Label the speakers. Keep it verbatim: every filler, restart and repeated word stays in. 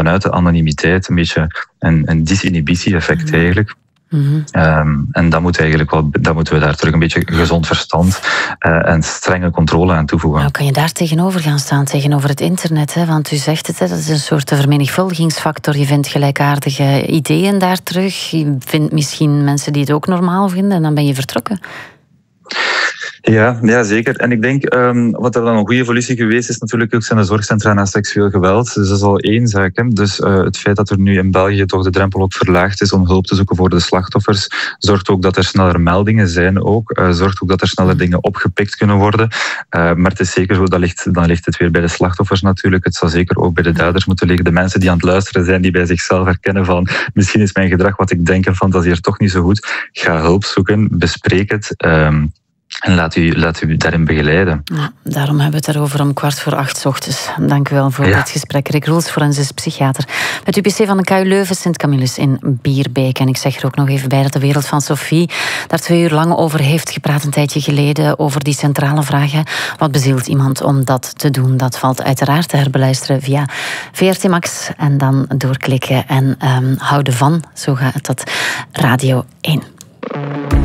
Speaker 1: vanuit de anonimiteit een beetje een, een disinhibitie-effect mm-hmm. eigenlijk. Mm-hmm. Um, en dat, moet eigenlijk wel, dat moeten we daar terug een beetje gezond verstand uh, en strenge controle aan toevoegen.
Speaker 2: Nou, kan je daar tegenover gaan staan, tegenover het internet? Hè? Want u zegt het, hè, dat is een soort vermenigvuldigingsfactor. Je vindt gelijkaardige ideeën daar terug. Je vindt misschien mensen die het ook normaal vinden en dan ben je vertrokken.
Speaker 1: Ja, ja, zeker. En ik denk, um, wat er dan een goede evolutie geweest is, natuurlijk ook zijn de zorgcentra na seksueel geweld. Dus dat is al één zaak. Hè. Dus uh, het feit dat er nu in België toch de drempel ook verlaagd is om hulp te zoeken voor de slachtoffers, zorgt ook dat er sneller meldingen zijn ook. Uh, zorgt ook dat er sneller dingen opgepikt kunnen worden. Uh, maar het is zeker zo, dat ligt, dan ligt het weer bij de slachtoffers natuurlijk. Het zal zeker ook bij de daders moeten liggen. De mensen die aan het luisteren zijn, die bij zichzelf herkennen van misschien is mijn gedrag wat ik denk en fantasieer toch niet zo goed. Ga hulp zoeken, bespreek het. Um, En laat u, laat u daarin begeleiden.
Speaker 2: Ja, daarom hebben we het erover om kwart voor acht 's ochtends. Dank u wel voor ja. dit gesprek. Rick Roels, forensisch psychiater met U P C van de K U Leuven, Sint-Camillus in Bierbeek. En ik zeg er ook nog even bij dat de wereld van Sophie daar twee uur lang over heeft gepraat, een tijdje geleden, over die centrale vragen. Wat bezielt iemand om dat te doen? Dat valt uiteraard te herbeluisteren via V R T Max. En dan doorklikken en um, houden van, zo gaat dat, Radio één.